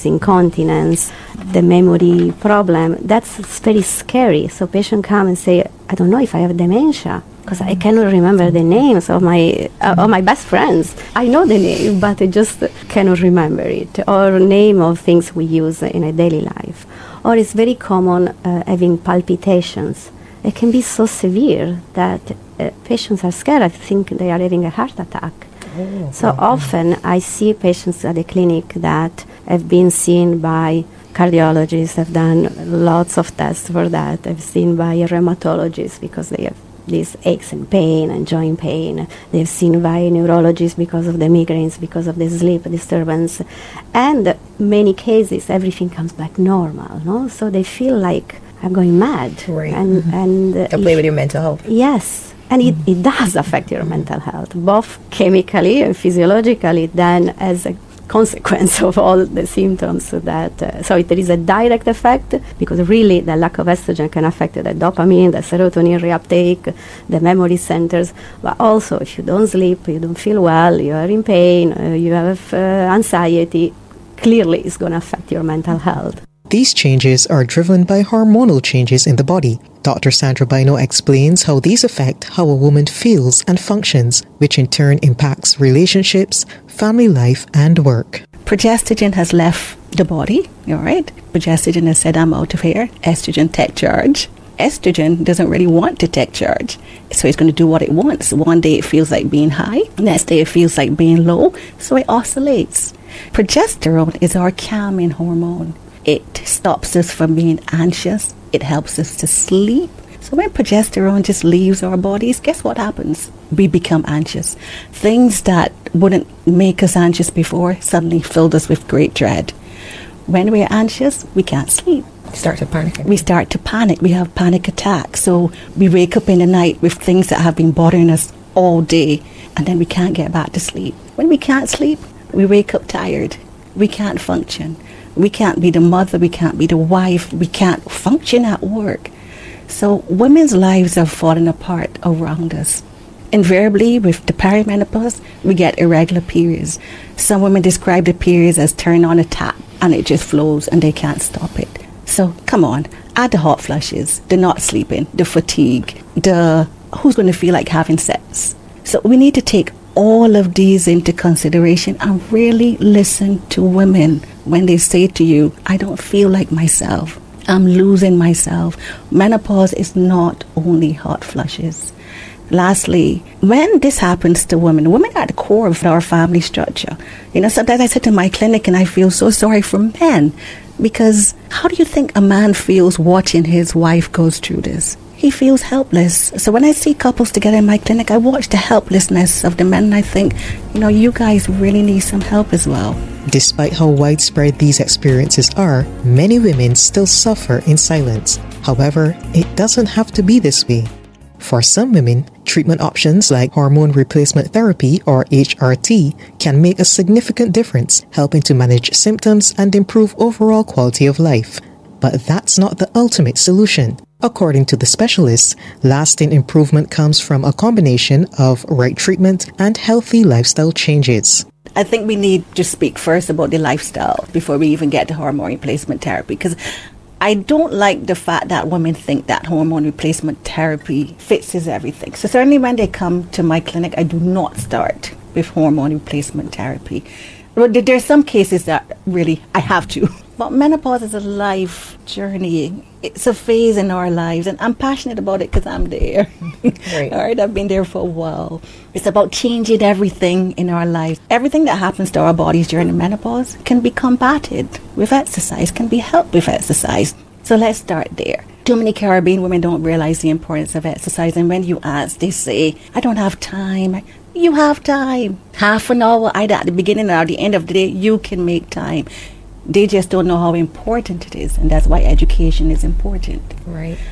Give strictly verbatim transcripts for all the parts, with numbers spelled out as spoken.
incontinence, the memory problem. That's very scary. So patients come and say, I don't know if I have dementia because I cannot remember the names of my uh, of my best friends. I know the name, but I just cannot remember it, or name of things we use in a daily life. Or it's very common uh, having palpitations. It can be so severe that uh, patients are scared. I think they are having a heart attack. Oh, so okay. Often I see patients at the clinic that have been seen by cardiologists, have done lots of tests for that, have seen by rheumatologists because they have these aches and pain and joint pain. They've seen by neurologists because of the migraines, because of the sleep disturbance. And many cases, everything comes back normal, no? So they feel like I'm going mad. Right. And, mm-hmm. and uh, Don't play with your mental health. Yes. And it, it does affect your mental health, both chemically and physiologically, then as a consequence of all the symptoms that, uh, so it, there is a direct effect, because really the lack of estrogen can affect the dopamine, the serotonin reuptake, the memory centers, but also if you don't sleep, you don't feel well, you are in pain, uh, you have uh, anxiety, clearly it's going to affect your mental health. These changes are driven by hormonal changes in the body. Doctor Sandra Bynoe explains how these affect how a woman feels and functions, which in turn impacts relationships, family life, and work. Progestogen has left the body, all right? Progestogen has said, I'm out of here. Estrogen, take charge. Estrogen doesn't really want to take charge, so it's going to do what it wants. One day it feels like being high, next day it feels like being low, so it oscillates. Progesterone is our calming hormone. It stops us from being anxious. It helps us to sleep. So when progesterone just leaves our bodies, guess what happens? We become anxious. Things that wouldn't make us anxious before suddenly filled us with great dread. When we're anxious, we can't sleep. Start to panic. We start to panic. We have panic attacks. So we wake up in the night with things that have been bothering us all day, and then we can't get back to sleep. When we can't sleep, we wake up tired. We can't function. We can't be the mother, we can't be the wife, we can't function at work. So women's lives are falling apart around us. Invariably, with the perimenopause, we get irregular periods. Some women describe the periods as turn on a tap and it just flows and they can't stop it. So come on, add the hot flushes, the not sleeping, the fatigue, the who's going to feel like having sex. So we need to take all of these into consideration and really listen to women when they say to you, I don't feel like myself. I'm losing myself. Menopause is not only hot flushes. Lastly, when this happens to women, women are at the core of our family structure. You know, sometimes I sit in my clinic and I feel so sorry for men, because how do you think a man feels watching his wife goes through this? He feels helpless. So when I see couples together in my clinic, I watch the helplessness of the men and I think, you know, you guys really need some help as well. Despite how widespread these experiences are, many women still suffer in silence. However, it doesn't have to be this way. For some women, treatment options like hormone replacement therapy or H R T can make a significant difference, helping to manage symptoms and improve overall quality of life. But that's not the ultimate solution. According to the specialists, lasting improvement comes from a combination of right treatment and healthy lifestyle changes. I think we need to speak first about the lifestyle before we even get to hormone replacement therapy, because I don't like the fact that women think that hormone replacement therapy fixes everything. So certainly when they come to my clinic, I do not start with hormone replacement therapy. But there are some cases that really I have to. But menopause is a life journey. It's a phase in our lives, and I'm passionate about it because I'm there. Right. All right, I've been there for a while. It's about changing everything in our lives. Everything that happens to our bodies during menopause can be combated with exercise, can be helped with exercise. So let's start there. Too many Caribbean women don't realize the importance of exercise, and when you ask, they say, I don't have time. You have time. Half an hour, either at the beginning or at the end of the day, you can make time. They just don't know how important it is, and that's why education is important. Right.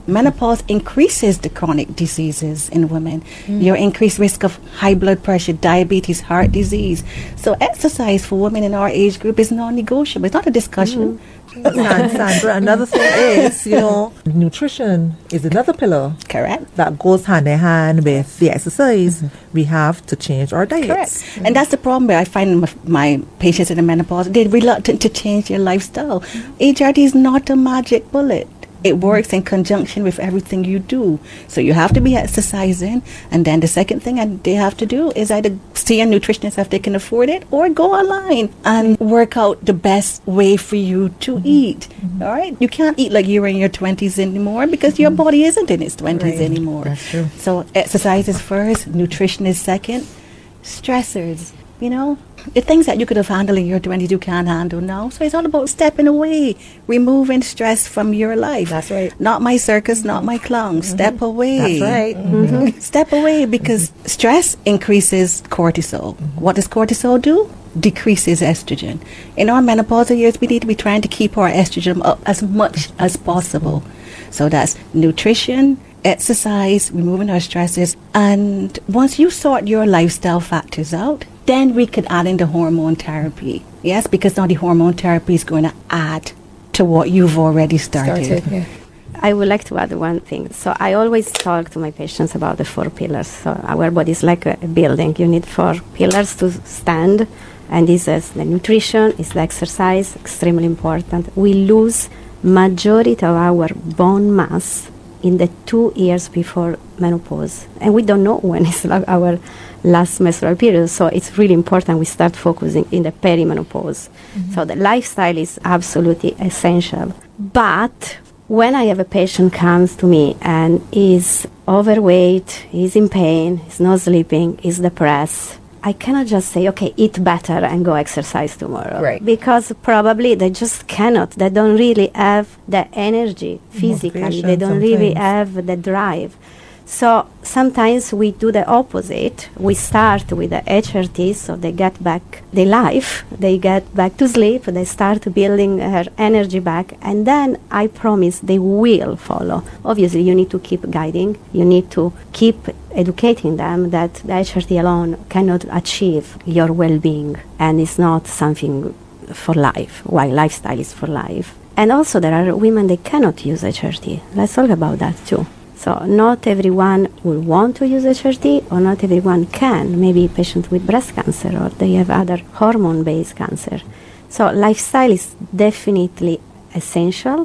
Menopause increases the chronic diseases in women. Mm. Your increased risk of high blood pressure, diabetes, heart disease. So exercise for women in our age group is non-negotiable. It's not a discussion. Mm. Sandra, another thing is, you know, nutrition is another pillar. Correct. That goes hand in hand with the exercise. Mm-hmm. We have to change our diets. Correct. Mm-hmm. And that's the problem where I find my, my patients in the menopause, they're reluctant to change their lifestyle. Mm-hmm. H R T is not a magic bullet. It works in conjunction with everything you do. So you have to be exercising. And then the second thing they have to do is either see a nutritionist if they can afford it, or go online and work out the best way for you to mm-hmm. eat. Mm-hmm. All right? You can't eat like you were in your twenties anymore because mm-hmm. your body isn't in its twenties right. anymore. That's true. So exercise is first, nutrition is second. Stressors, you know, the things that you could have handled in your twenties, you can't handle now. So it's all about stepping away, removing stress from your life. That's right. Not my circus, not my clown. Mm-hmm. Step away. That's right. Mm-hmm. Step away because mm-hmm. stress increases cortisol. Mm-hmm. What does cortisol do? Decreases estrogen. In our menopausal years, we need to be trying to keep our estrogen up as much as possible. So that's nutrition, exercise, removing our stresses. And once you sort your lifestyle factors out, then we could add in the hormone therapy. Yes, because now the hormone therapy is going to add to what you've already started. started yeah. I would like to add one thing. So I always talk to my patients about the four pillars. So our body is like a building. You need four pillars to stand. And this is the nutrition, is the exercise, extremely important. We lose majority of our bone mass in the two years before menopause. And we don't know when is like our last menstrual period, so it's really important we start focusing in the perimenopause. Mm-hmm. So the lifestyle is absolutely essential. But when I have a patient comes to me and is overweight, is in pain, is not sleeping, is depressed, I cannot just say, okay, eat better and go exercise tomorrow. Right. Because probably they just cannot. They don't really have the energy physically. They don't sometimes. really have the drive. So sometimes we do the opposite. We start with the H R T, so they get back their life, they get back to sleep, they start building her energy back, and then I promise they will follow. Obviously, you need to keep guiding, you need to keep educating them that the H R T alone cannot achieve your well-being, and it's not something for life, while lifestyle is for life. And also there are women, they cannot use H R T. Let's talk about that too. So not everyone will want to use H R T, or not everyone can. Maybe patients with breast cancer, or they have other hormone-based cancer. So lifestyle is definitely essential,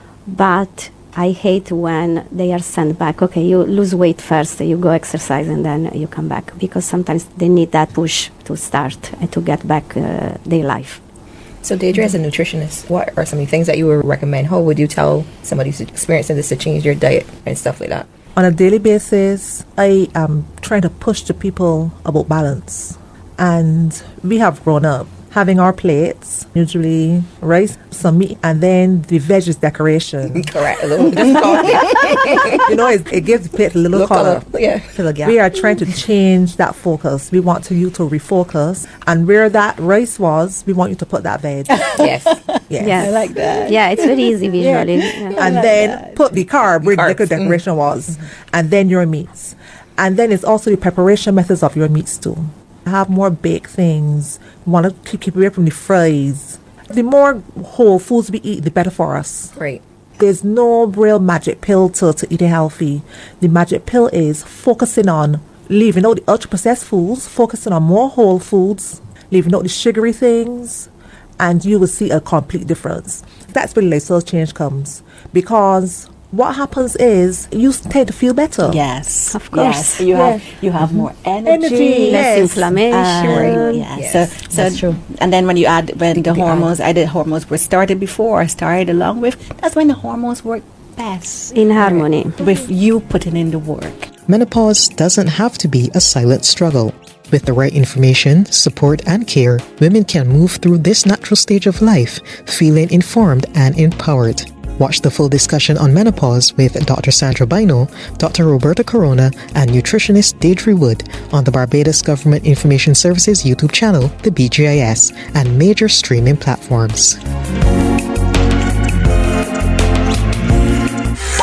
but I hate when they are sent back. Okay, you lose weight first, you go exercise, and then you come back. Because sometimes they need that push to start and to get back uh, their life. So Deidre, as a nutritionist, what are some of the things that you would recommend? How would you tell somebody who's experiencing this to change their diet and stuff like that? On a daily basis, I am trying to push the people about balance. And we have grown up having our plates, usually rice, some meat, and then the veggies decoration. Correct. A little just You know, it, it gives the plate a little, little color. color. Yeah. Fill a gap. We are trying to change that focus. We want to, you to refocus. And where that rice was, we want you to put that veg. Yes. Yes. Yes. I like that. Yeah, it's very easy visually. Yeah. Yeah. And like then that. put the carb where Carbs. the decoration mm. was. And then your meats. And then it's also the preparation methods of your meats too. Have more baked things. We want to keep, keep away from the fries. The more whole foods we eat, the better for us. Right. There's no real magic pill to, to eating healthy. The magic pill is focusing on leaving out the ultra-processed foods, focusing on more whole foods, leaving out the sugary things, and you will see a complete difference. That's where lifestyle change comes. Because what happens is you tend to feel better. Yes, of course. Yes. You yeah. have you have mm-hmm. more energy, energy less yes. inflammation. Uh, yeah. Yes. So, so That's true. And then when you add when the The hormones, I did hormones were started before, I started along with. That's when the hormones work best In harmony. with you putting in the work. Menopause doesn't have to be a silent struggle. With the right information, support, and care, women can move through this natural stage of life feeling informed and empowered. Watch the full discussion on menopause with Doctor Sandra Bino, Doctor Roberta Corona, and nutritionist Deidre Wood on the Barbados Government Information Services YouTube channel, the B G I S, and major streaming platforms. That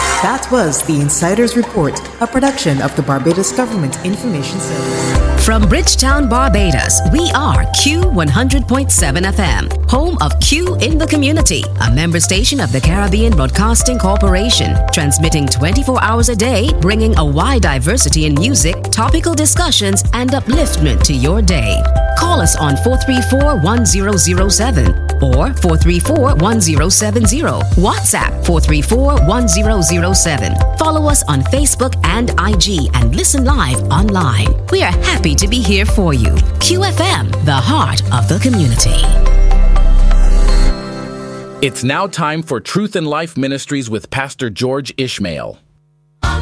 That was the Insider's Report, a production of the Barbados Government Information Service. From Bridgetown, Barbados, we are Q one hundred point seven F M, home of Q in the Community, a member station of the Caribbean Broadcasting Corporation, transmitting twenty-four hours a day, bringing a wide diversity in music, topical discussions, and upliftment to your day. Call us on four three four, one zero zero seven or four three four, one zero seven zero. WhatsApp four three four, one zero zero seven. Follow us on Facebook and I G and listen live online. We are happy to be here for you. Q F M, the heart of the community. It's now time for Truth and Life Ministries with Pastor George Ishmael.